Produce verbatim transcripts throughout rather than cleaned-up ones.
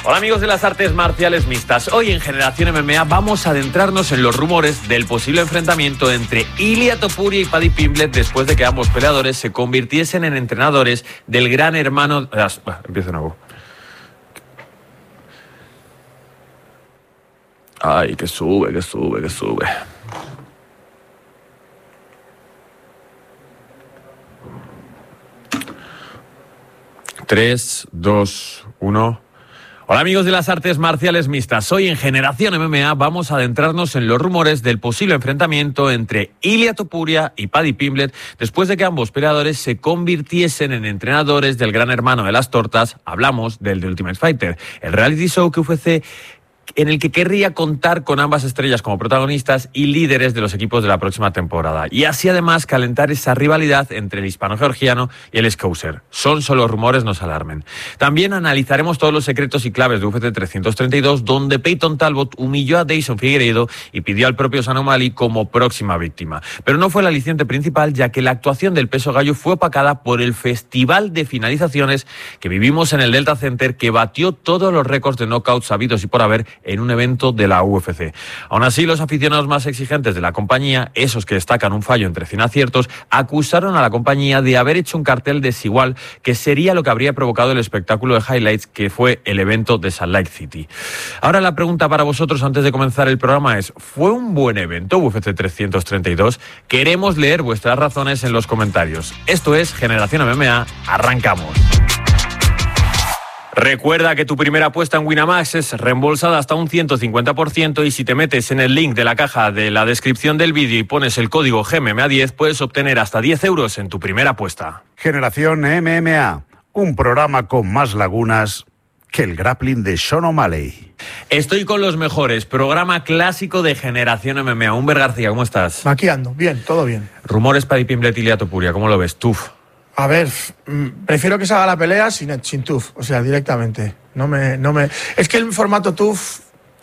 Hola amigos de las artes marciales mixtas. Hoy en Generación M M A vamos a adentrarnos en los rumores del posible enfrentamiento entre Ilia Topuria y Paddy Pimblett después de que ambos peleadores se convirtiesen en entrenadores del gran hermano... Ah, empiezo de nuevo. Ay, que sube, que sube, que sube. tres, dos, uno... Hola amigos de las artes marciales mixtas. Hoy en Generación M M A vamos a adentrarnos en los rumores del posible enfrentamiento entre Ilia Topuria y Paddy Pimblett después de que ambos peleadores se convirtiesen en entrenadores del gran hermano de las tortas. Hablamos del The Ultimate Fighter, el reality show que U F C en el que querría contar con ambas estrellas como protagonistas y líderes de los equipos de la próxima temporada. Y así además calentar esa rivalidad entre el hispano-georgiano y el Scouser. Son solo rumores, no se alarmen. También analizaremos todos los secretos y claves de U F C trescientos treinta y dos, donde Peyton Talbot humilló a Deiveson Figueiredo y pidió al propio Sean O'Malley como próxima víctima. Pero no fue el aliciente principal, ya que la actuación del peso gallo fue opacada por el festival de finalizaciones que vivimos en el Delta Center, que batió todos los récords de knockouts sabidos y por haber en un evento de la U F C. Aún así, los aficionados más exigentes de la compañía, esos que destacan un fallo entre cien aciertos, acusaron a la compañía de haber hecho un cartel desigual, que sería lo que habría provocado el espectáculo de highlights que fue el evento de Salt Lake City. Ahora la pregunta para vosotros antes de comenzar el programa es: ¿fue un buen evento U F C trescientos treinta y dos? Queremos leer vuestras razones en los comentarios. Esto es Generación M M A. Arrancamos. Recuerda que tu primera apuesta en Winamax es reembolsada hasta un ciento cincuenta por ciento y si te metes en el link de la caja de la descripción del vídeo y pones el código G M M A diez puedes obtener hasta diez euros en tu primera apuesta. Generación M M A, un programa con más lagunas que el grappling de Sean O'Malley. Estoy con los mejores, programa clásico de Generación M M A. Humber García, ¿cómo estás? Aquí ando, bien, todo bien. Rumores Paddy Pimblett y Ilia Topuria, ¿cómo lo ves? Tuf. A ver, prefiero que se haga la pelea sin, sin T U F, o sea, directamente. No me, no me... Es que el formato T U F...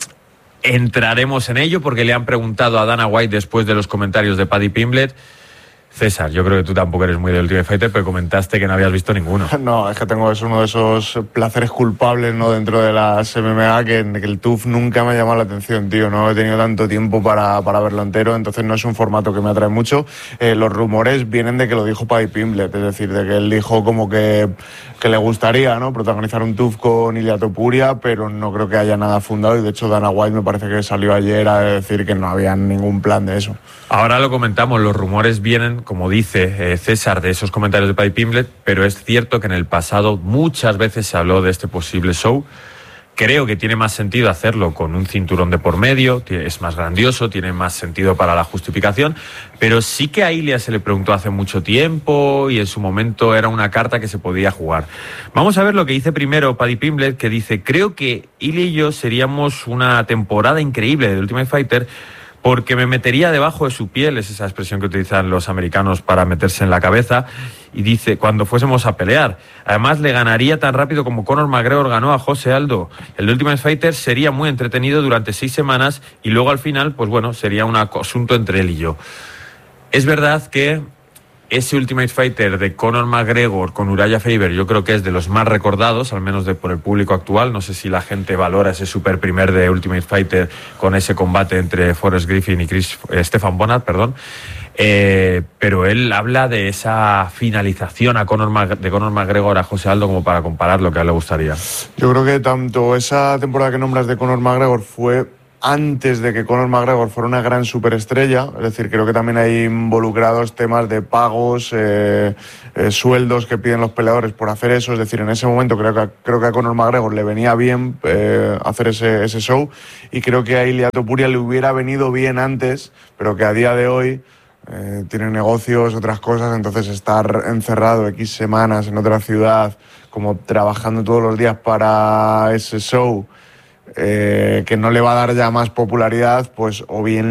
Entraremos en ello porque le han preguntado a Dana White después de los comentarios de Paddy Pimblett. César, yo creo que tú tampoco eres muy del Ultimate Fighter, pero comentaste que no habías visto ninguno. No, es que tengo es uno de esos placeres culpables, ¿no?, dentro de las M M A, que, que el T U F nunca me ha llamado la atención, tío. No he tenido tanto tiempo para, para verlo entero, entonces no es un formato que me atrae mucho. Eh, los rumores vienen de que lo dijo Paddy Pimblett, es decir, de que él dijo como que, que le gustaría, ¿no?, protagonizar un T U F con Ilia Topuria, pero no creo que haya nada fundado, y de hecho Dana White me parece que salió ayer a decir que no había ningún plan de eso. Ahora lo comentamos, los rumores vienen, como dice eh, César, de esos comentarios de Paddy Pimblett, pero es cierto que en el pasado muchas veces se habló de este posible show. Creo que tiene más sentido hacerlo con un cinturón de por medio, es más grandioso, tiene más sentido para la justificación, pero sí que a Ilia se le preguntó hace mucho tiempo y en su momento era una carta que se podía jugar. Vamos a ver lo que dice primero Paddy Pimblett, que dice: creo que Ilia y yo seríamos una temporada increíble de Ultimate Fighter, porque me metería debajo de su piel, es esa expresión que utilizan los americanos para meterse en la cabeza, y dice, cuando fuésemos a pelear. Además, le ganaría tan rápido como Conor McGregor ganó a José Aldo. El de Ultimate Fighter sería muy entretenido durante seis semanas y luego al final, pues bueno, sería un asunto entre él y yo. Es verdad que ese Ultimate Fighter de Conor McGregor con Uriah Faber yo creo que es de los más recordados, al menos de, por el público actual. No sé si la gente valora ese super primer de Ultimate Fighter con ese combate entre Forrest Griffin y Chris, eh, Stefan Bonat, perdón. Eh, pero él habla de esa finalización a Conor, de Conor McGregor a José Aldo como para comparar lo que a él le gustaría. Yo creo que tanto esa temporada que nombras de Conor McGregor fue antes de que Conor McGregor fuera una gran superestrella, es decir, creo que también hay involucrados temas de pagos, eh, eh, sueldos que piden los peleadores por hacer eso, es decir, en ese momento creo que, creo que a Conor McGregor le venía bien eh, hacer ese, ese show, y creo que a Ilia Topuria le hubiera venido bien antes, pero que a día de hoy eh, tiene negocios, otras cosas, entonces estar encerrado X semanas en otra ciudad, como trabajando todos los días para ese show, Eh, que no le va a dar ya más popularidad, pues o bien lo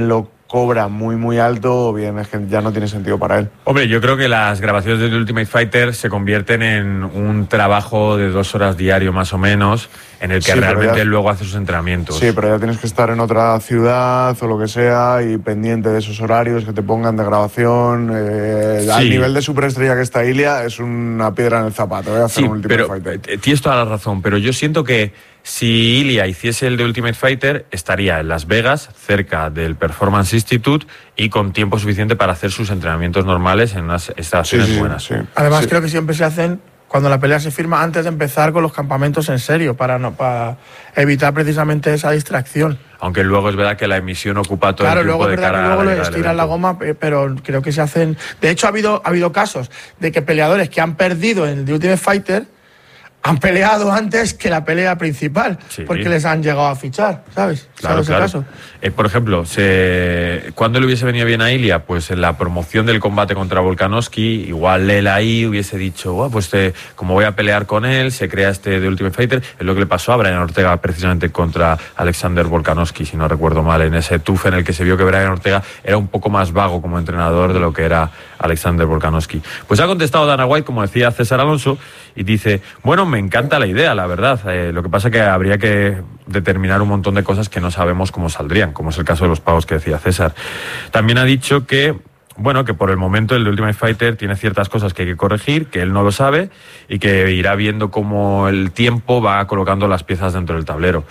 cobra muy muy alto o bien es que ya no tiene sentido para él. Hombre, yo creo que las grabaciones del Ultimate Fighter se convierten en un trabajo de dos horas diario más o menos, en el que Sí, realmente ya, él luego hace sus entrenamientos. Sí, pero ya tienes que estar en otra ciudad o lo que sea y pendiente de esos horarios que te pongan de grabación. Eh, Sí. Al nivel de superestrella que está Ilia es una piedra en el zapato, ¿eh? Hacer Sí, un Ultimate pero Fighter. eh, tienes toda la razón, pero yo siento que si Ilia hiciese el de Ultimate Fighter, estaría en Las Vegas, cerca del Performance Institute y con tiempo suficiente para hacer sus entrenamientos normales en unas instalaciones Sí, sí, buenas. sí. Además, Sí. creo que siempre se hacen cuando la pelea se firma antes de empezar con los campamentos en serio, para, no, para evitar precisamente esa distracción. Aunque luego es verdad que la emisión ocupa todo Claro, el tiempo luego es de verdad cara que luego a la le llegada del estiran la evento. goma, pe- pero creo que se hacen... De hecho, ha habido, ha habido casos de que peleadores que han perdido en el The Ultimate Fighter han peleado antes que la pelea principal, Sí. porque les han llegado a fichar, ¿sabes? Claro, ¿Sabes claro. el caso? Eh, por ejemplo, se... ¿cuándo le hubiese venido bien a Ilia? Pues en la promoción del combate contra Volkanovski, igual él ahí hubiese dicho, oh, pues te... como voy a pelear con él, se crea este de Ultimate Fighter. Es lo que le pasó a Brian Ortega precisamente contra Alexander Volkanovski, si no recuerdo mal, en ese tuf en el que se vio que Brian Ortega era un poco más vago como entrenador de lo que era Alexander Volkanovski. Pues ha contestado Dana White, como decía César Alonso, y dice, bueno, me encanta la idea, la verdad. Eh, lo que pasa que habría que determinar un montón de cosas que no sabemos cómo saldrían, como es el caso de los pagos que decía César. También ha dicho que, bueno, que por el momento el Ultimate Fighter tiene ciertas cosas que hay que corregir, que él no lo sabe y que irá viendo cómo el tiempo va colocando las piezas dentro del tablero.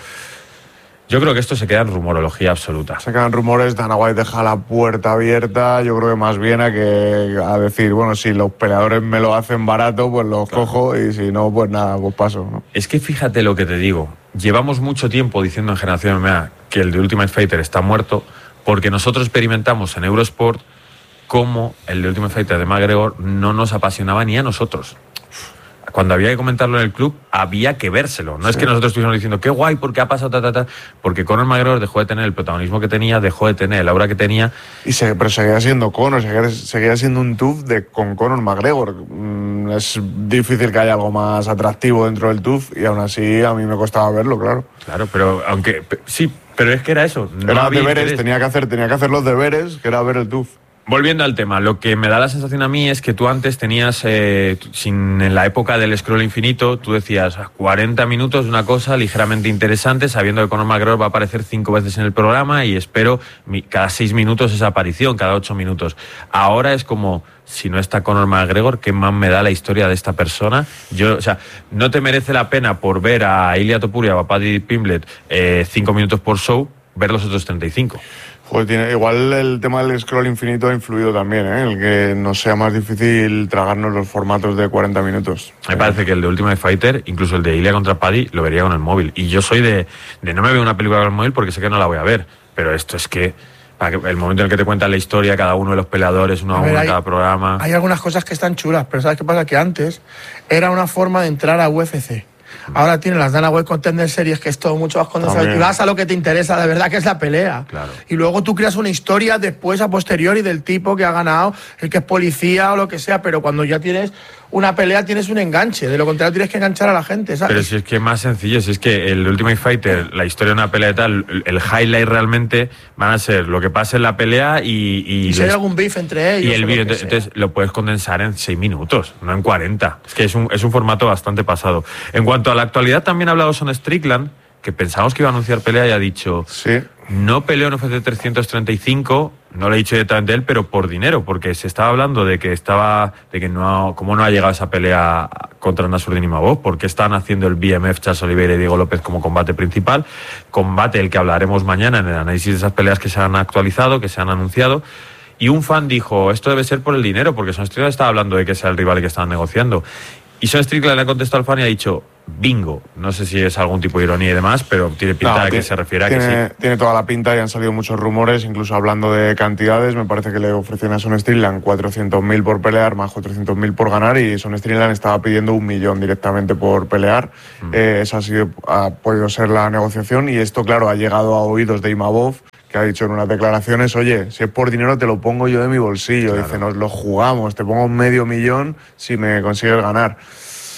Yo creo que esto se queda en rumorología absoluta. Se quedan rumores, Dana White deja la puerta abierta, yo creo que más bien a que a decir, bueno, si los peleadores me lo hacen barato, pues los claro. cojo y si no, pues nada, pues paso, ¿no? Es que fíjate lo que te digo, llevamos mucho tiempo diciendo en Generación M M A que el de Ultimate Fighter está muerto porque nosotros experimentamos en Eurosport cómo el de Ultimate Fighter de McGregor no nos apasionaba ni a nosotros. Cuando había que comentarlo en el club, había que vérselo. No sí. es que nosotros estuviéramos diciendo, qué guay, porque ha pasado, ta, ta, ta. Porque Conor McGregor dejó de tener el protagonismo que tenía, dejó de tener el aura que tenía. Y se, pero seguía siendo Conor, seguía, seguía siendo un tuf de, con Conor McGregor. Mm, es difícil que haya algo más atractivo dentro del tuf y aún así a mí me costaba verlo, claro. Claro, pero aunque... Sí, pero es que era eso. No era había deberes, interés. tenía que, hacer, tenía que hacer los deberes, que era ver el tuf. Volviendo al tema, lo que me da la sensación a mí es que tú antes tenías, eh, sin, en la época del scroll infinito, tú decías cuarenta minutos de una cosa ligeramente interesante, sabiendo que Conor McGregor va a aparecer cinco veces en el programa y espero mi, cada seis minutos esa aparición, cada ocho minutos. Ahora es como, si no está Conor McGregor, ¿qué más me da la historia de esta persona? Yo, o sea, no te merece la pena por ver a Ilia Topuria o a Paddy Pimblett eh, cinco minutos por show, ver los otros treinta y cinco. Joder, tiene, igual el tema del scroll infinito ha influido también, ¿eh? El que nos sea más difícil tragarnos los formatos de cuarenta minutos. Me parece que el de Ultimate Fighter, incluso el de Ilia contra Paddy, lo vería con el móvil. Y yo soy de, de no me veo una película con el móvil porque sé que no la voy a ver. Pero esto es que, para que el momento en el que te cuentan la historia, cada uno de los peleadores, uno a, a ver, uno en cada programa... Hay algunas cosas que están chulas, pero ¿sabes qué pasa? Que antes era una forma de entrar a U F C. Ahora tiene las Dana White Contender Series, que es todo mucho más condensado. Y vas a lo que te interesa, de verdad, que es la pelea. Claro. Y luego tú creas una historia después, a posteriori, del tipo que ha ganado, el que es policía o lo que sea. Pero cuando ya tienes una pelea, tienes un enganche. De lo contrario, tienes que enganchar a la gente, ¿sabes? Pero si es que es más sencillo, si es que el Ultimate Fighter, la historia de una pelea y tal, el highlight realmente van a ser lo que pasa en la pelea y... Y, y si hay algún beef entre ellos. Y el beef, entonces, entonces lo puedes condensar en seis minutos, no en cuarenta. Es que es un, es un formato bastante pasado. En cuanto a la actualidad, también ha hablado Son Strickland, que pensábamos que iba a anunciar pelea y ha dicho... Sí. No peleó en U F C trescientos treinta y cinco, no lo he dicho directamente él, pero por dinero, porque se estaba hablando de que estaba, de que no, cómo no ha llegado esa pelea contra Nasruddin Imavov, porque están haciendo el B M F Charles Oliveira y Diego López como combate principal, combate el que hablaremos mañana en el análisis de esas peleas que se han actualizado, que se han anunciado. Y un fan dijo, esto debe ser por el dinero, porque Son Strickland estaba hablando de que sea el rival que estaban negociando. Y Son Strickland le ha contestado al fan y ha dicho, bingo. No sé si es algún tipo de ironía y demás, pero tiene pinta no, de que tiene, se refiere a tiene, que sí. Tiene toda la pinta y han salido muchos rumores, incluso hablando de cantidades. Me parece que le ofrecían a Son Strickland cuatrocientos mil por pelear, más cuatrocientos mil por ganar, y Son Strickland estaba pidiendo un millón directamente por pelear. Mm. Eh, esa ha, sido, ha podido ser la negociación, y esto, claro, ha llegado a oídos de Imavov, que ha dicho en unas declaraciones, oye, si es por dinero te lo pongo yo de mi bolsillo. Claro. Dice, nos lo jugamos, te pongo medio millón si me consigues ganar.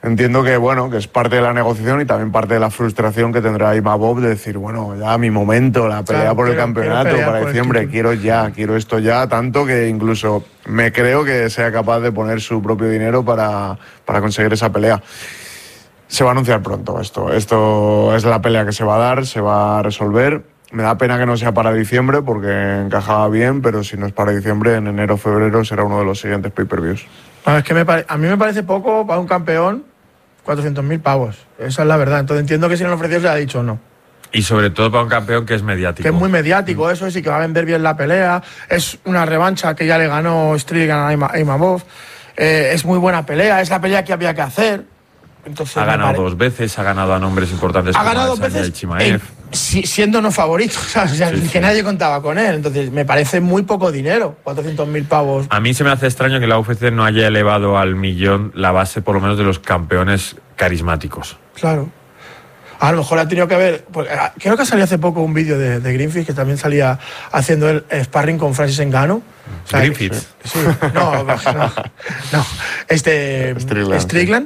entiendo que, bueno, que es parte de la negociación y también parte de la frustración que tendrá Imavov de decir, bueno, ya mi momento, la pelea Claro, por el quiero- campeonato quiero pelear para por el diciembre, título. quiero ya, quiero esto ya, tanto que incluso me creo que sea capaz de poner su propio dinero para, para conseguir esa pelea. Se va a anunciar pronto esto, esto es la pelea que se va a dar, se va a resolver. Me da pena que no sea para diciembre porque encajaba bien, pero si no es para diciembre, en enero o febrero será uno de los siguientes pay-per-views. No, es que me pare- a mí me parece poco para un campeón, cuatrocientos mil pavos. Esa es la verdad. Entonces entiendo que si no lo ofreció se le ha dicho no. Y sobre todo para un campeón que es mediático. Que es muy mediático eso, sí que va a vender bien la pelea. Es una revancha que ya le ganó Strickland a Ima- a Imavov. Eh, es muy buena pelea, es la pelea que había que hacer. Entonces, Ha me ganado pare- dos veces, ha ganado a nombres importantes Ha como ganado dos Adesanya veces y Chimaev. en- si- siendo no favorito, ¿sabes? O sea, Sí, que sí. nadie contaba con él. Entonces me parece muy poco dinero, cuatrocientos mil pavos. A mí se me hace extraño que la U F C no haya elevado al millón la base, por lo menos, de los campeones carismáticos. Claro. A lo mejor ha tenido que ver. Porque, ah, creo que salió hace poco un vídeo de, de Greenfield que también salía haciendo el sparring con Francis Ngannou. O sea, Greenfield. Sí, no, no, no. Este. Strickland, Strickland.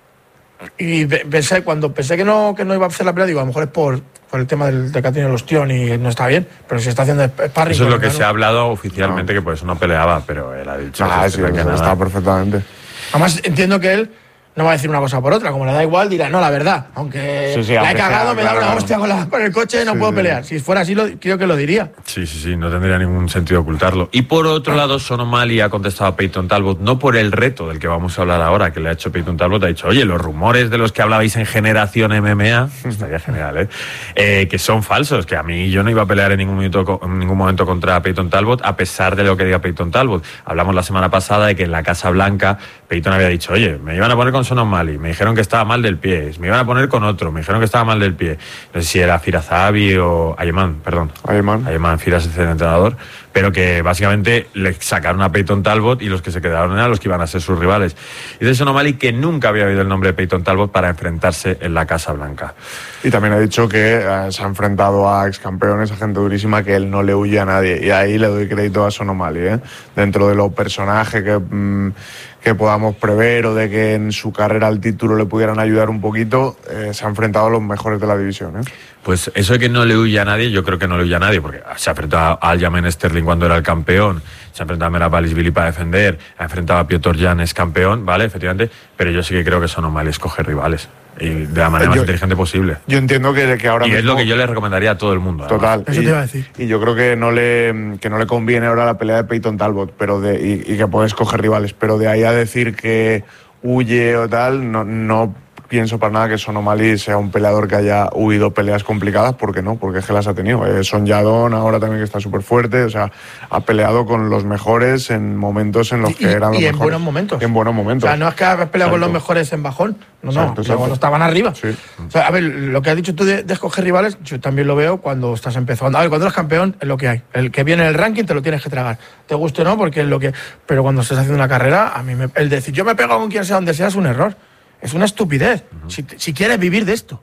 Y pe- pensé, cuando pensé que no, que no iba a hacer la pelea, digo, a lo mejor es por, por el tema del, de que ha tenido el ostión y no está bien, pero si está haciendo sparring. Eso es con lo que Ngannou. se ha hablado oficialmente, que por eso no peleaba, pero él ha dicho Ah, que sí, se ve que eso nada. está perfectamente. Además, entiendo que él no va a decir una cosa por otra. Como le da igual, dirá, no, la verdad. Aunque Sí, sí, la he aunque sea, cagado, me da claro, una claro. hostia con, la- con el coche, no Sí, puedo sí. pelear. Si fuera así, lo, creo que lo diría. Sí, sí, sí, no tendría ningún sentido ocultarlo. Y por otro lado, Sean O'Malley ha contestado a Peyton Talbot, no por el reto del que vamos a hablar ahora, que le ha hecho Peyton Talbot, ha dicho, oye, los rumores de los que hablabais en Generación M M A, estaría genial, ¿eh? Eh, que son falsos, que a mí yo no iba a pelear en ningún, minuto, co- en ningún momento contra Peyton Talbot, a pesar de lo que diga Peyton Talbot. Hablamos la semana pasada de que en la Casa Blanca Peyton había dicho, oye, me iban a poner con Sean O'Malley, me dijeron que estaba mal del pie, me iban a poner con otro, me dijeron que estaba mal del pie. No sé si era Firazabi o Ayman, perdón. Ayman. Ayman Firas es el entrenador, pero que básicamente le sacaron a Peyton Talbot y los que se quedaron eran los que iban a ser sus rivales. Y de Sean O'Malley que nunca había oído el nombre de Peyton Talbot para enfrentarse en la Casa Blanca. Y también ha dicho que eh, se ha enfrentado a ex campeones, a gente durísima, que él no le huye a nadie. Y ahí le doy crédito a Sean O'Malley, ¿eh? Dentro de los personajes que, mm, que podamos prever o de que en su carrera al título le pudieran ayudar un poquito, eh, se ha enfrentado a los mejores de la división, ¿eh? Pues eso de que no le huye a nadie, yo creo que no le huye a nadie, porque se ha enfrentado a Aljamain Sterling cuando era el campeón, se ha enfrentado a Merab Dvalishvili para defender, ha enfrentado a Piotr Jan, es campeón, ¿vale? Efectivamente, pero yo sí que creo que Sean O'Malley escoge rivales, y de la manera Yo- más inteligente posible. Yo entiendo que, que ahora Y es mismo... lo que yo le recomendaría a todo el mundo. además. Total. Eso y, te iba a decir. Y yo creo que no le, que no le conviene ahora la pelea de Peyton Talbot, pero de, y, y que puede escoger rivales, pero de ahí a decir que huye o tal, no, no pienso para nada que Sean O'Malley sea un peleador que haya huido peleas complicadas, porque no, porque es que las ha tenido. Eh, Son Yadon ahora también que está súper fuerte, o sea, ha peleado con los mejores en momentos en los que Y- eran los y en mejores. buenos momentos. Y en buenos O momentos. sea, no es que has peleado con los Exacto. mejores en bajón. No, no, Exacto, pero exacto. cuando estaban arriba. Sí. O sea, a ver, lo que has dicho tú de, de escoger rivales, yo también lo veo cuando estás empezando. A ver, cuando eres campeón es lo que hay. El que viene en el ranking te lo tienes que tragar. Te guste o no, porque es lo que. Pero cuando estás haciendo una carrera, a mí me- el decir yo me pego con quien sea donde sea es un error. Es una estupidez. si, si quieres vivir de esto.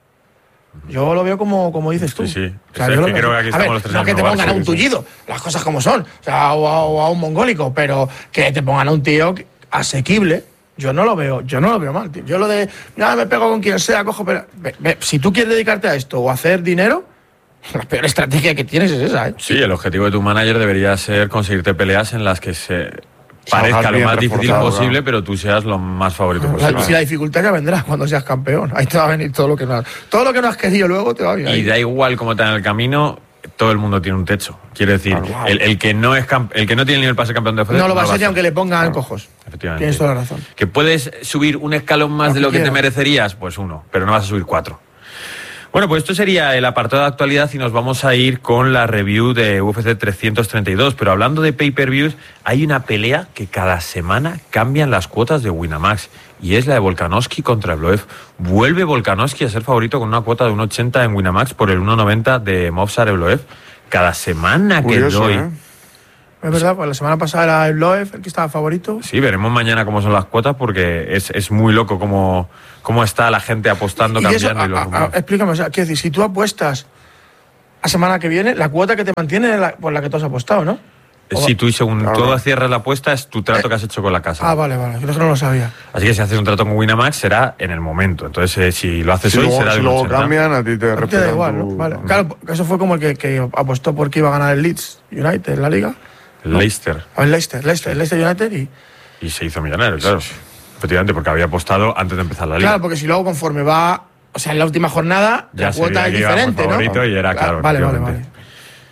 Yo lo veo como, como dices tú. Sí, sí. O sea, Es yo que lo creo veo- que aquí a estamos ver, los tres no en que el te mismo pongan a barco, un sí, sí. tullido, las cosas como son. O sea, o a, o a un mongólico, pero que te pongan a un tío asequible. Yo no lo veo, yo no lo veo mal, tío. Yo lo de, ya me pego con quien sea, cojo, pero ve- ve, si tú quieres dedicarte a esto o hacer dinero, la peor estrategia que tienes es esa, ¿eh? Sí, el objetivo de tu manager debería ser conseguirte peleas en las que se parezca lo bien más difícil reforzado, posible, claro. pero tú seas lo más favorito La- posible. si la dificultad ya vendrá cuando seas campeón. Ahí te va a venir todo lo que no has, todo lo que no has querido luego te va a venir. Y da igual cómo te en el camino, todo el mundo tiene un techo. Quiero decir, Claro. el, el que no es camp- el que no tiene nivel para ser campeón de U F C No lo va a ser ni aunque le pongan cojos. Efectivamente. Tienes toda la razón. Que puedes subir un escalón más Lo de que lo que te quieras. merecerías, pues uno, pero no vas a subir cuatro. Bueno, pues esto sería el apartado de actualidad y nos vamos a ir con la review de U F C trescientos treinta y dos. Pero hablando de pay-per-views, hay una pelea que cada semana cambian las cuotas de Winamax y es la de Volkanovski contra Evloev. Vuelve Volkanovski a ser favorito con una cuota de uno ochenta en Winamax por el uno noventa de Movsar Evloev. Cada semana que Curioso, doy... ¿eh? Es verdad, pues la semana pasada era el Loef el que estaba favorito. Sí, veremos mañana cómo son las cuotas porque es, es muy loco cómo, cómo está la gente apostando, Y eso, cambiando y los a- a- rumores. explícame, o sea, quiero decir, si tú apuestas a semana que viene, la cuota que te mantiene es la, por la que tú has apostado, ¿no? Si tú, según Claro. todo cierras la apuesta, es tu trato que has hecho con la casa. Ah, vale, vale. Yo no lo sabía. Así que si haces un trato con Winamax será en el momento. Entonces, eh, si lo haces Si hoy, luego, será de si un luego ochenta. cambian, a ti te A ti te da respetan igual, ¿no? tu- Vale. Claro, eso fue como el que, que apostó porque iba a ganar el Leeds United en la liga. El Leicester. Ah, el Leicester, Leicester, el Leicester United y... Y se hizo millonario, claro. Efectivamente, porque había apostado antes de empezar la liga. Claro, porque si luego conforme va... O sea, en la última jornada, Ya la se cuota veía es que íbamos diferente, ¿no? favorito y era claro, Vale, vale, efectivamente. vale.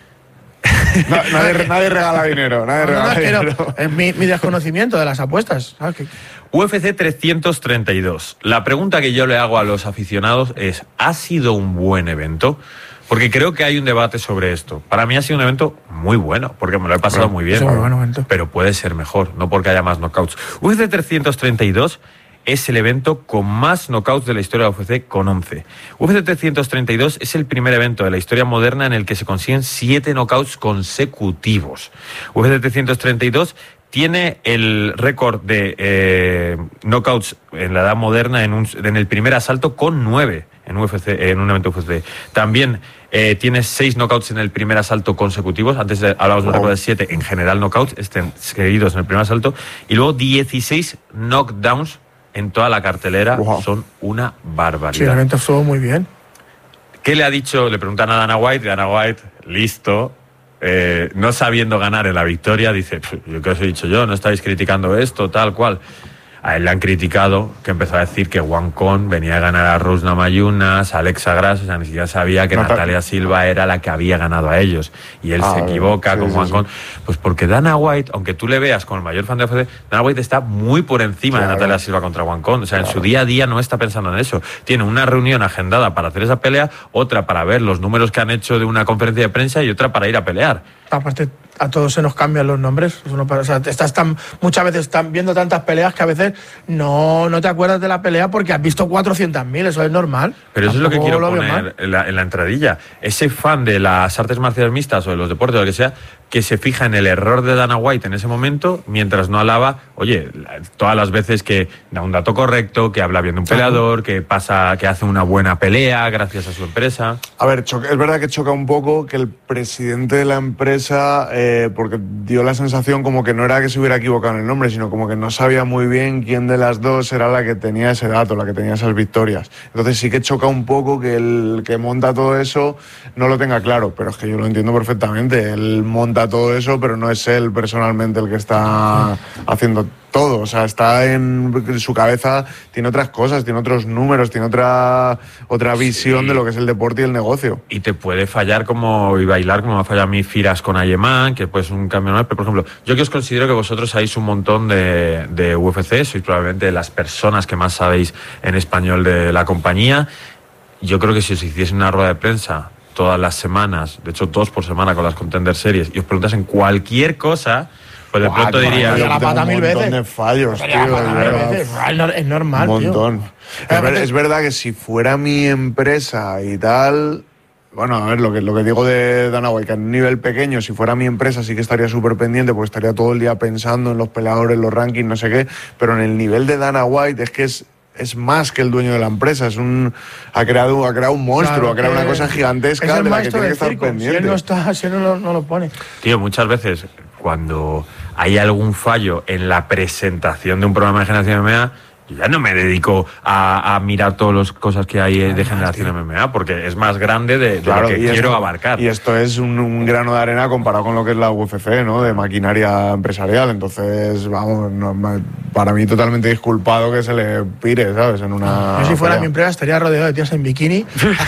Na- nadie, nadie regala dinero, nadie No, no, no, regala es que dinero. no, es mi, mi desconocimiento de las apuestas. ¿Sabes? Que- U F C trescientos treinta y dos. La pregunta que yo le hago a los aficionados es, ¿ha sido un buen evento? Porque creo que hay un debate sobre esto. Para mí ha sido un evento muy bueno, porque me lo he pasado Bueno, muy bien. es un muy buen evento. Pero puede ser mejor, no porque haya más knockouts. U F C trescientos treinta y dos es el evento con más knockouts de la historia de la U F C, con once. U F C trescientos treinta y dos es el primer evento de la historia moderna en el que se consiguen siete knockouts consecutivos. U F C trescientos treinta y dos tiene el récord de eh, knockouts en la edad moderna en, un, en el primer asalto con nueve en, U F C, en un evento U F C. También eh, tiene seis knockouts en el primer asalto consecutivos. Antes de, hablábamos de un récord de siete en general knockouts, estén seguidos en el primer asalto. Y luego dieciséis knockdowns en toda la cartelera. Wow. Son una Sí, el barbaridad. evento estuvo muy bien. ¿Qué le ha dicho? Le preguntan a Dana White, y Dana White, listo, eh, no sabiendo ganar en la victoria, dice, yo qué os he dicho yo, no estáis criticando esto, tal cual. A él le han criticado, que empezó a decir que Juan Con venía a ganar a Rose Namajunas, a Alexa Grass, o sea, ni siquiera sabía que Nata- Natalia Silva era la que había ganado a ellos. Y él Ah, se equivoca sí, con sí, Juan sí. Con. Pues porque Dana White, aunque tú le veas como el mayor fan de U F C, Dana White está muy por encima Claro. de Natalia Silva contra Juan Con. O sea, en Claro. su día a día no está pensando en eso. Tiene una reunión agendada para hacer esa pelea, otra para ver los números que han hecho de una conferencia de prensa y otra para ir a pelear. Aparte, a todos se nos cambian los nombres. Es uno para- o sea, estás tan, muchas veces están viendo tantas peleas que a veces no, no te acuerdas de la pelea porque has visto cuatrocientas mil. Eso es normal. Pero eso es lo que Tampoco quiero veo poner mal. en la, en la entradilla. Ese fan de las artes marciales mixtas o de los deportes o lo que sea, que se fija en el error de Dana White en ese momento, mientras no alaba, oye, la- todas las veces que da un dato correcto, que habla bien de un peleador, que pasa, que hace una buena pelea gracias a su empresa. A ver, choca- es verdad que choca un poco que el presidente de la empresa, eh, porque dio la sensación como que no era que se hubiera equivocado en el nombre, sino como que no sabía muy bien quién de las dos era la que tenía ese dato, la que tenía esas victorias. Entonces sí que choca un poco que el que monta todo eso no lo tenga claro, pero es que yo lo entiendo perfectamente. Él monta todo eso, pero no es él personalmente el que está haciendo todo. O sea, está en su cabeza, tiene otras cosas, tiene otros números, tiene otra, otra visión Sí. de lo que es el deporte y el negocio. Y te puede fallar como y bailar como me ha fallado a mí Firas con Ayeman, que pues un cambio normal. Pero, por ejemplo, yo que os considero que vosotros sabéis un montón de, de U F C, sois probablemente las personas que más sabéis en español de la compañía. Yo creo que si os hiciese una rueda de prensa todas las semanas, de hecho dos por semana con las Contender Series, y os preguntasen cualquier cosa, pues de Buah, pronto que diría... Metería la tengo pata un mil montón veces. de fallos, Metería la tío, pata de mil verdad. veces. Es nor- Es normal, Un tío. montón. Es, ver- es verdad que si fuera mi empresa y tal. Bueno, a ver, lo que, lo que digo de Dana White, que a un nivel pequeño, si fuera mi empresa, sí que estaría súper pendiente, porque estaría todo el día pensando en los peleadores, los rankings, no sé qué. Pero en el nivel de Dana White es que es. Es más que el dueño de la empresa, es un ha creado, ha creado un monstruo, Claro, ha creado que una cosa gigantesca es el de la que maestro tiene que del estar circo. pendiente. Si él no está, si él no lo, no lo pone. Tío, muchas veces cuando hay algún fallo en la presentación de un programa de Generación M M A, yo ya no me dedico a, a mirar todas las cosas que hay de Generación M M A, porque es más grande de, de Claro, lo que y quiero esto- abarcar. Y esto es un, un grano de arena comparado con lo que es la U F C, ¿no? De maquinaria empresarial. Entonces, vamos, no, ma- para mí totalmente disculpado que se le pire, ¿sabes? En una. Yo si fuera pelea. mi empresa estaría rodeado de tíos en bikini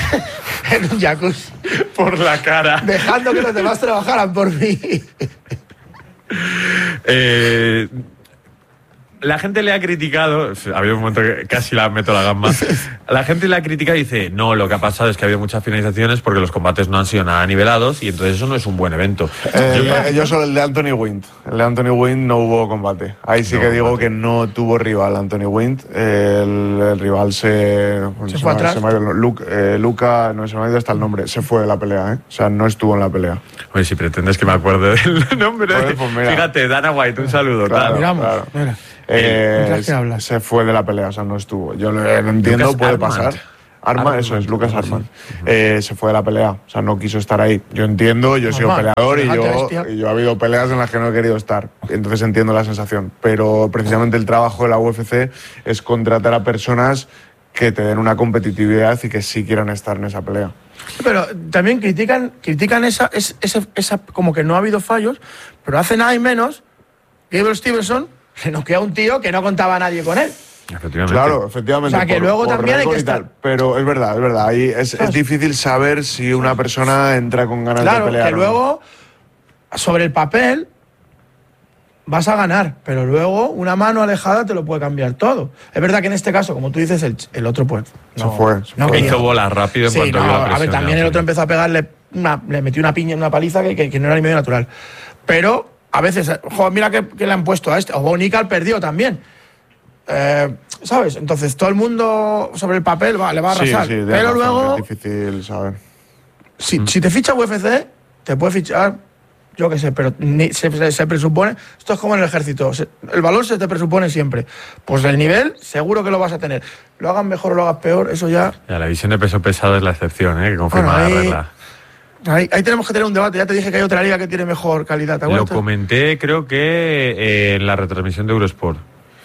en un jacuzzi, Por la cara. dejando que los demás trabajaran por mí. Eh, la gente le ha criticado, ha habido un momento que casi la meto la gamba, la gente le ha criticado y dice, no, lo que ha pasado es que ha habido muchas finalizaciones porque los combates no han sido nada nivelados y entonces eso no es un buen evento. Eh, yo solo el de Anthony Wint. El de Anthony Wint no hubo combate. Ahí sí No que hubo digo combate. que no tuvo rival Anthony Wint. El, el rival se. Se fue me- atrás. me ha ido- Luke- eh, Luca, no se me ha ido hasta el nombre. Se fue de la pelea, ¿eh? O sea, no estuvo en la pelea. Oye, si pretendes que me acuerde del nombre. Pues, pues mira. Fíjate, Dana White, un saludo. Claro. tal. Miramos, claro. mira. Eh, Mientras que hablas. se fue de la pelea, o sea, no estuvo. Yo lo, lo entiendo, Lucas puede Armand. pasar. Arman, Arman, eso es, Lucas sí. Arman. Eh, se fue de la pelea, o sea, no quiso estar ahí. Yo entiendo, yo he sido Normal, peleador y semejante yo, bestia. y yo ha habido peleas en las que no he querido estar. Entonces entiendo la sensación. Pero precisamente el trabajo de la U F C es contratar a personas que te den una competitividad y que sí quieran estar en esa pelea. Pero también critican, critican esa, es- esa, esa, como que no ha habido fallos, pero hace nada y menos, Gabriel Stevenson le noquea a un tío que no contaba a nadie con él. Efectivamente. Claro, efectivamente. O sea, que luego también hay que récord y tal. estar- Pero es verdad, es verdad. Ahí es, es ¿Sabes? difícil saber si una persona entra con ganas Claro, de pelear. que o no. luego, sobre el papel, vas a ganar, pero luego una mano alejada te lo puede cambiar todo. Es verdad que en este caso, como tú dices, el, el otro pues Se fue, se no fue. quería. Hizo bolas rápido en Sí, cuanto no, vio la a ver, presión. también de el la otro gente. empezó a pegarle, una, le metió una piña, una paliza que, que- que no era ni medio natural. Pero a veces, joder, mira que, que le han puesto a este. O Bonical perdió también. Eh, ¿Sabes? Entonces todo el mundo sobre el papel va, le va a Sí, arrasar. sí, tienes pero razón, luego, es difícil saber. si, si te ficha U F C, te puede fichar, yo qué sé, pero ni- se, se- se presupone, esto es como en el ejército, se- el valor se te presupone siempre. Pues el nivel seguro que lo vas a tener. Lo hagas mejor o lo hagas peor, eso ya... Ya, la división de peso pesado es la excepción, ¿eh? Que confirma Bueno, la ahí- regla. Ahí, ahí tenemos que tener un debate. Ya te dije que hay otra liga que tiene mejor calidad. ¿Te Lo acuerdas? comenté, creo que eh, en la retransmisión de Eurosport.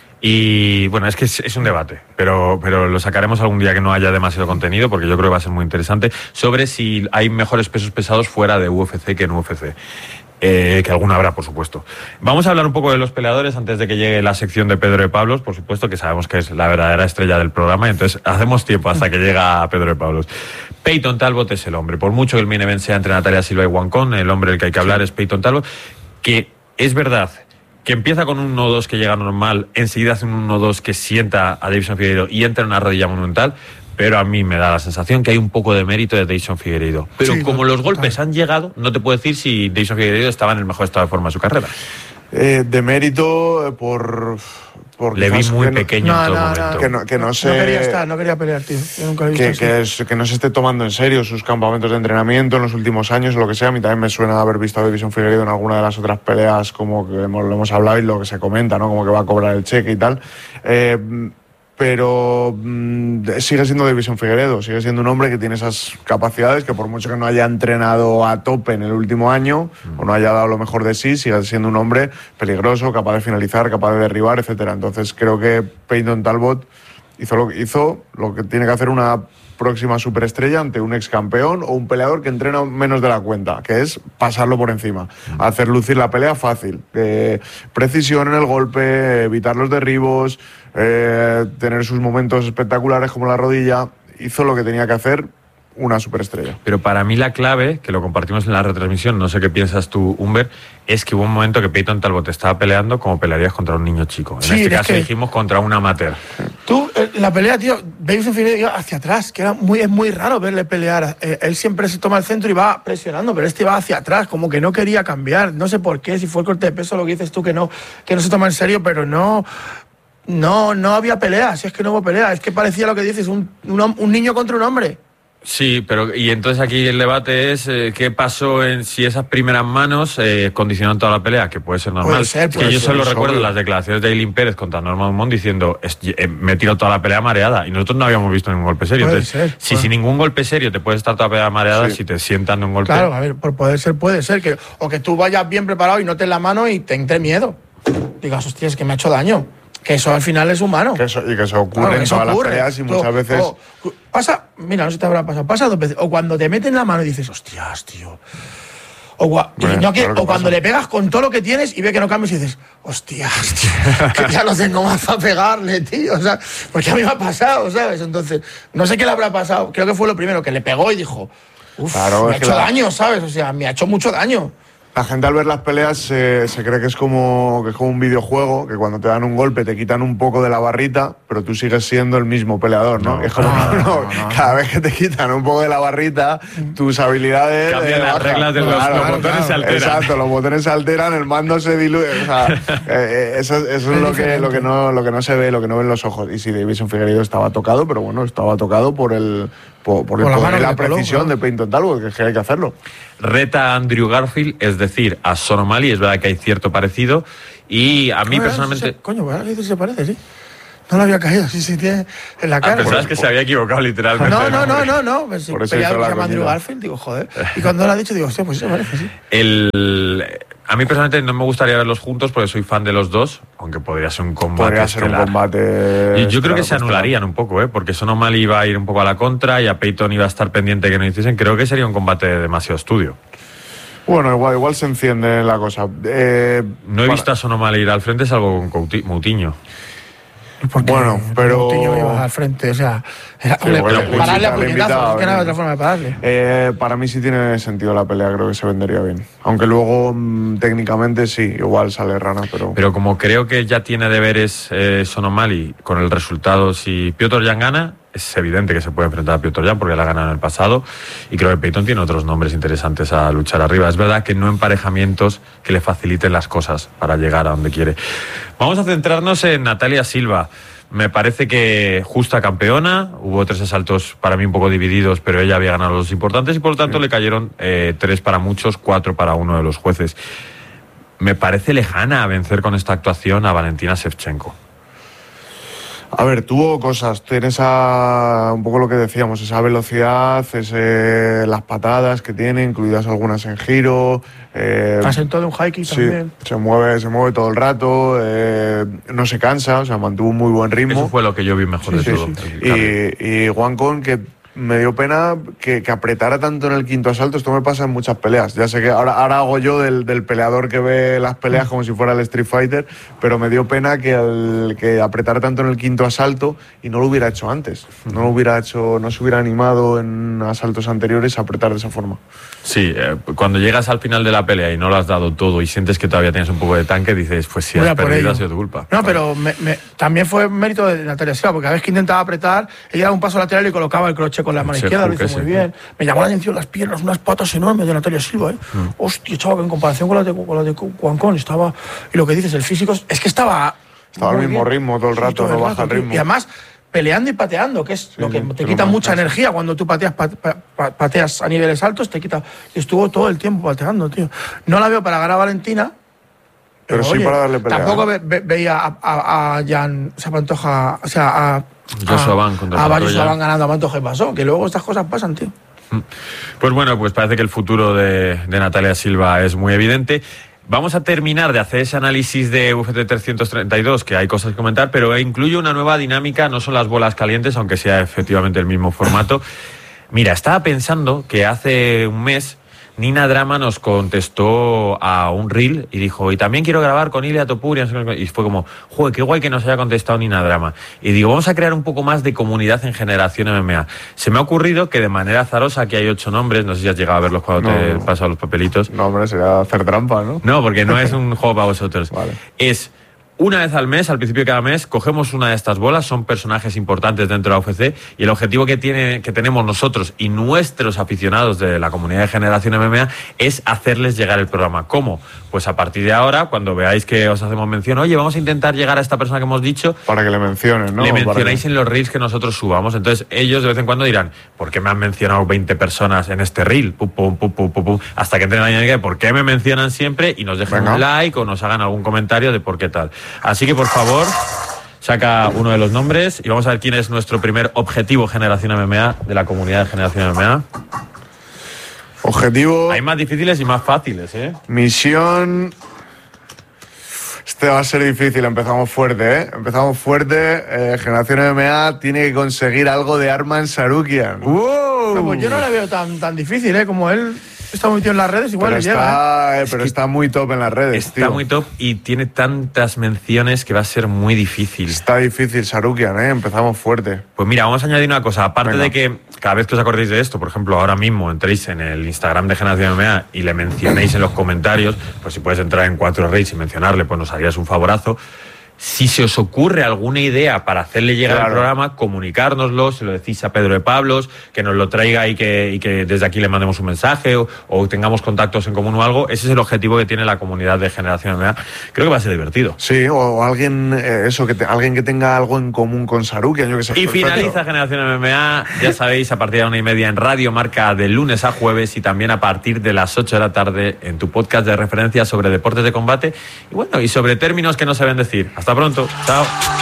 Y bueno, es que es, es un debate, pero, pero lo sacaremos algún día que no haya demasiado contenido, porque yo creo que va a ser muy interesante, sobre si hay mejores pesos pesados fuera de U F C que en U F C. Eh, que alguna habrá, por supuesto. Vamos a hablar un poco de los peleadores antes de que llegue la sección de Pedro de Pablos, por supuesto, que sabemos que es la verdadera estrella del programa, y entonces hacemos tiempo hasta que llega Pedro de Pablos. Peyton Talbot es el hombre. Por mucho que el main event sea entre Natalia Silva y Wancon, el hombre del que hay que hablar es Peyton Talbot, que es verdad que empieza con un uno dos que llega normal, enseguida hace un uno dos que sienta a Davison Figueiredo y entra en una rodilla monumental, pero a mí me da la sensación que hay un poco de mérito de Davison Figueiredo. Pero Sí, como total. los golpes han llegado, no te puedo decir si Davison Figueiredo estaba en el mejor estado de forma de su carrera. Eh, de mérito eh, por, por Le vi quizás muy que no- pequeño No, en todo no, momento. no. Que no, que no No se... quería estar, no quería pelear, tío. Yo nunca lo he visto que, que, así. es- que no se esté tomando en serio sus campamentos de entrenamiento en los últimos años o lo que sea. A mí también me suena haber visto a Davison Figueiredo en alguna de las otras peleas, como que hemos, lo hemos hablado y lo que se comenta, ¿no? Como que va a cobrar el cheque y tal. Eh, pero mm, sigue siendo Davison Figueiredo, sigue siendo un hombre que tiene esas capacidades, que por mucho que no haya entrenado a tope en el último año o no haya dado lo mejor de sí, sigue siendo un hombre peligroso, capaz de finalizar, capaz de derribar, etcétera. Entonces creo que Peyton Talbot hizo lo que hizo, lo que tiene que hacer una próxima superestrella ante un ex campeón o un peleador que entrena menos de la cuenta, que es pasarlo por encima, hacer lucir la pelea fácil, eh, precisión en el golpe, evitar los derribos, eh, tener sus momentos espectaculares como la rodilla. Hizo lo que tenía que hacer una superestrella. Pero para mí la clave, que lo compartimos en la retransmisión, no sé qué piensas tú, Humber, es que hubo un momento que Peyton Talbot estaba peleando como pelearías contra un niño chico. En Sí, este es caso que- dijimos contra un amateur. Tú, eh, la pelea, tío, Davison Figueiredo iba hacia atrás, que era muy, es muy raro verle pelear. Eh, él siempre se toma el centro y va presionando, pero este iba hacia atrás, como que no quería cambiar. No sé por qué, si fue el corte de peso, lo que dices tú, que no, que no se toma en serio, pero no. No, no había pelea, si es que no hubo pelea. Es que parecía lo que dices, un, un, hom- un niño contra un hombre. Sí, pero y entonces aquí el debate es eh, qué pasó en si esas primeras manos eh, condicionaron toda la pelea, que puede ser normal. Puede ser, Es puede que yo ser, solo es recuerdo obvio. las declaraciones de Eileen Pérez contra Norma Dumont diciendo "Es- eh, me he tirado toda la pelea mareada y nosotros no habíamos visto ningún golpe serio. Puede Entonces, ser, si puede. sin ningún golpe serio te puedes estar toda la pelea mareada, Sí. si te sientan de un golpe. Claro, a ver, por poder ser, puede ser. Que, o que tú vayas bien preparado y notes la mano y te entre miedo. Digas, hostia, es que me ha hecho daño. Que eso al final es humano. Que eso, y que se ocurre Claro, en eso todas ocurre. las peleas y Tú- muchas veces... o- pasa, mira, no sé si te habrá pasado, pasa dos veces. O cuando te meten la mano y dices, hostias, tío. O, gua- y Hombre, no que- claro que o cuando pasa. le pegas con todo lo que tienes y ve que no cambias y dices, hostias, tío, que ya no tengo más para pegarle, tío. O sea, porque a mí me ha pasado, ¿sabes? Entonces, no sé qué le habrá pasado. Creo que fue lo primero, que le pegó y dijo, uff, Claro, me ha es que hecho la- daño, ¿sabes? O sea, me ha hecho mucho daño. La gente al ver las peleas se, se cree que es, como, que es como un videojuego, que cuando te dan un golpe te quitan un poco de la barrita, pero tú sigues siendo el mismo peleador, ¿no? No, es como, no, no, no, no. cada vez que te quitan un poco de la barrita, tus habilidades... Cambian eh, las bajan. reglas de los- los botones claro. se alteran. Exacto, los botones se alteran, el mando se diluye. O sea, eh, eh, eso, eso es, Es lo que, diferente. lo, que no, lo que no se ve, lo que no ven los ojos. Y sí, Davison Figueiredo estaba tocado, pero bueno, estaba tocado por el... Por, por el Por la poder mano y que la le coló, precisión claro. de Peyton Talbot, que es que hay que hacerlo. Reta a Andrew Garfield, es decir, a Sean O'Malley, es verdad que hay cierto parecido. Y a mí Ah, personalmente. sí, coño, ahora que dices se parece, sí. No le había caído, sí, sí, tiene en la cara. Ah, pensabas que se había equivocado literalmente. No, no, no, no, no. Pues, Por eso peleado hizo la que se llama Andrew coñita. Garfield, digo, joder. Y cuando lo ha dicho, digo, hostia, pues sí, parece, sí. El... A mí personalmente no me gustaría verlos juntos porque soy fan de los dos, aunque podría ser un combate Podría ser un estelar. combate. Y yo creo que estelar, se anularían un poco, ¿eh? Porque Sean O'Malley iba a ir un poco a la contra y a Peyton iba a estar pendiente que no hiciesen. Creo que sería un combate de demasiado estudio. Bueno, igual, igual se enciende la cosa. Eh, No he para- visto a Sean O'Malley ir al frente salvo con Couti- Moutinho. Porque Bueno, pero- Moutinho iba al frente, o sea, era, Sí, hombre, porque pararle le a invita- le invita puñetazos, a es que no venir. había otra forma de pararle. Eh, para mí sí tiene sentido la pelea, creo que se vendería bien. Aunque luego mm, técnicamente sí, igual sale rana, pero... Pero como creo que ya tiene deberes eh, Sean O'Malley con el resultado, si Piotr Jan gana, es evidente que se puede enfrentar a Piotr Jan porque la ha ganado en el pasado y creo que Peyton tiene otros nombres interesantes a luchar arriba. Es verdad que no emparejamientos que le faciliten las cosas para llegar a donde quiere. Vamos a centrarnos en Natalia Silva. Me parece que justa campeona, hubo tres asaltos para mí un poco divididos, pero ella había ganado los importantes y por lo tanto le cayeron eh, tres para muchos, cuatro para uno de los jueces. Me parece lejana a vencer con esta actuación a Valentina Shevchenko. A ver, tuvo cosas, tiene esa, un poco lo que decíamos, esa velocidad, ese, las patadas que tiene, incluidas algunas en giro. Eh, Asentó de un high kick sí, también. se mueve, se mueve todo el rato, eh, no se cansa, o sea, mantuvo un muy buen ritmo. Eso fue lo que yo vi mejor de Sí, todo. sí. el cambio. Y, y Juan Con, que me dio pena que, que apretara tanto en el quinto asalto. Esto me pasa en muchas peleas. Ya sé que ahora, ahora hago yo del, del peleador que ve las peleas como si fuera el Street Fighter, pero me dio pena que, el, que apretara tanto en el quinto asalto y no lo hubiera hecho antes. No lo hubiera hecho, no se hubiera animado en asaltos anteriores a apretar de esa forma. Sí, eh, cuando llegas al final de la pelea y no lo has dado todo y sientes que todavía tienes un poco de tanque, dices, pues si Voy has a por perdido ello. ha sido tu culpa. No, pero me- me- también fue mérito de Natalia Silva, porque cada vez que intentaba apretar, ella daba un paso lateral y colocaba el croche con la mano Ese izquierda, lo hook hizo muy ese. bien. Me llamó la atención las piernas, unas patas enormes de Natalia Silva, ¿eh? Mm. Hostia, chaval, que en comparación con las de, con las de Juan Con estaba... Y lo que dices, el físico, es que estaba... Estaba al muy mismo bien. ritmo todo el rato, no baja el tío. ritmo. Y además, peleando y pateando, que es lo que sí, te que quita lo más mucha fácil. energía cuando tú pateas, pa- pa- pa- pateas a niveles altos, te quita... Y estuvo todo el tiempo pateando, tío. No la veo para ganar a Valentina, Pero sí para darle pelea, tampoco ¿eh? ve- ve- veía a, a, a Jan, o sea, Pantoja, o sea, a Joshua a- Van contra a Pantoja. Joshua Van ganando a Pantoja y pasó, que luego estas cosas pasan, tío. Pues bueno, pues parece que el futuro de, de Natalia Silva es muy evidente. Vamos a terminar de hacer ese análisis de U F C trescientos treinta y dos, que hay cosas que comentar, pero incluye una nueva dinámica, no son las bolas calientes, aunque sea efectivamente el mismo formato. Mira, estaba pensando que hace un mes Nina Drama nos contestó a un reel y dijo, y también quiero grabar con Ilia Topuria, y fue como, joder, qué guay que nos haya contestado Nina Drama. Y digo, vamos a crear un poco más de comunidad en Generación M M A. Se me ha ocurrido que de manera azarosa, aquí hay ocho nombres, no sé si has llegado a verlos cuando No, te he no. pasado los papelitos. No, hombre, sería hacer trampa, ¿no? No, porque no es un juego para vosotros. Vale. Es una vez al mes, al principio de cada mes, cogemos una de estas bolas, son personajes importantes dentro de la U F C, y el objetivo que, tiene, que tenemos nosotros y nuestros aficionados de la comunidad de Generación M M A es hacerles llegar el programa. ¿Cómo? Pues a partir de ahora, cuando veáis que os hacemos mención, oye, vamos a intentar llegar a esta persona que hemos dicho, Para que le mencionen, ¿no? le Para mencionáis que- en los reels que nosotros subamos. Entonces ellos de vez en cuando dirán, ¿por qué me han mencionado veinte personas en este reel? Pum, pum, pum, pum, pum, pum. Hasta que entren la dinámica de por qué me mencionan siempre y nos dejen Venga. un like o nos hagan algún comentario de por qué tal. Así que por favor, saca uno de los nombres y vamos a ver quién es nuestro primer objetivo Generación M M A de la comunidad de Generación M M A. Objetivo, Hay más difíciles y más fáciles, ¿eh? misión... Este va a ser difícil, empezamos fuerte, ¿eh? Empezamos fuerte, eh, Generación M M A tiene que conseguir algo de Arman Sarukian. No, pues yo no la veo tan, tan difícil, ¿eh? Como él está muy metido en las redes, igual pero le llega, ¿eh? está, eh, pero que está muy top en las redes, Está tío. muy top y tiene tantas menciones que va a ser muy difícil. Está difícil Sarukian, ¿eh? Empezamos fuerte. Pues mira, vamos a añadir una cosa. Aparte Venga. de que cada vez que os acordéis de esto, por ejemplo, ahora mismo entréis en el Instagram de Generación M M A y le mencionéis en los comentarios, pues si puedes entrar en Cuatro Reyes y mencionarle, pues nos harías un favorazo. Si se os ocurre alguna idea para hacerle llegar Claro. al programa, comunicárnoslo, se lo decís a Pedro de Pablos, que nos lo traiga y que, y que desde aquí le mandemos un mensaje o, o tengamos contactos en común o algo. Ese es el objetivo que tiene la comunidad de Generación M M A. Creo que va a ser divertido. Sí, o, o alguien, eh, eso, que te- alguien que tenga algo en común con Sarukian, yo que sé. Y perfecto. finaliza Generación M M A, ya sabéis, a partir de la una y media en Radio Marca de lunes a jueves y también a partir de las ocho de la tarde en tu podcast de referencia sobre deportes de combate y bueno, y sobre términos que no saben decir. Hasta pronto. Chao.